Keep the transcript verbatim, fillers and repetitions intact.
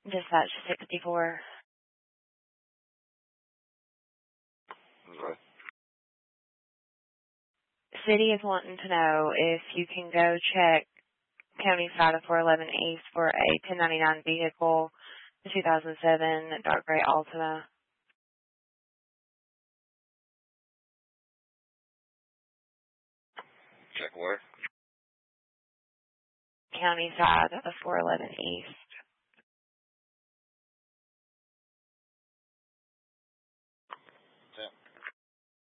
Dispatch sixty-four. Okay. City is wanting to know if you can go check county side of four eleven East for a ten ninety-nine vehicle, the two thousand seven dark gray Altima. Check where? County side of four eleven East.